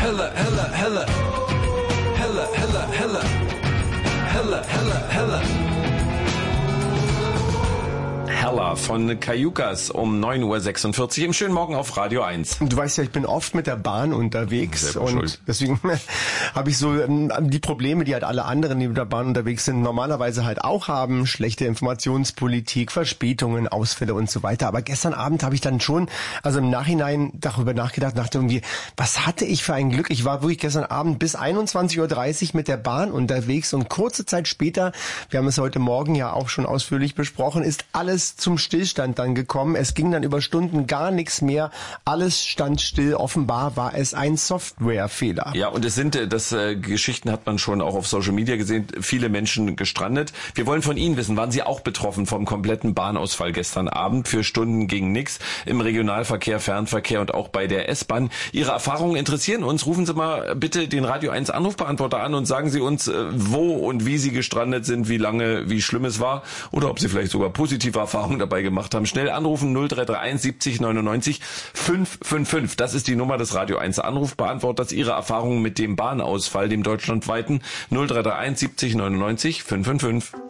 Helle, helle, helle. Helle, helle, helle. Helle, helle, helle. Hella von Cayucas um 9:46 Uhr im schönen Morgen auf Radio 1. Du weißt ja, ich bin oft mit der Bahn unterwegs und deswegen habe ich so die Probleme, die halt alle anderen, die mit der Bahn unterwegs sind, normalerweise halt auch haben. Schlechte Informationspolitik, Verspätungen, Ausfälle und so weiter. Aber gestern Abend habe ich dann schon, also im Nachhinein darüber nachgedacht, dachte irgendwie, was hatte ich für ein Glück? Ich war wirklich gestern Abend bis 21:30 Uhr mit der Bahn unterwegs und kurze Zeit später, wir haben es heute Morgen ja auch schon ausführlich besprochen, ist alles zum Stillstand dann gekommen. Es ging dann über Stunden gar nichts mehr. Alles stand still. Offenbar war es ein Softwarefehler. Ja, und es sind, Geschichten hat man schon auch auf Social Media gesehen, viele Menschen gestrandet. Wir wollen von Ihnen wissen, waren Sie auch betroffen vom kompletten Bahnausfall gestern Abend? Für Stunden ging nichts im Regionalverkehr, Fernverkehr und auch bei der S-Bahn. Ihre Erfahrungen interessieren uns. Rufen Sie mal bitte den Radio 1 Anrufbeantworter an und sagen Sie uns, wo und wie Sie gestrandet sind, wie lange, wie schlimm es war oder ob Sie vielleicht sogar positive Erfahrungen dabei gemacht haben. Schnell anrufen 0331 70 99 555. Das ist die Nummer des Radio 1 Anrufbeantworters. Ihre Erfahrungen mit dem Bahnausfall, dem deutschlandweiten 0331 70 99 555.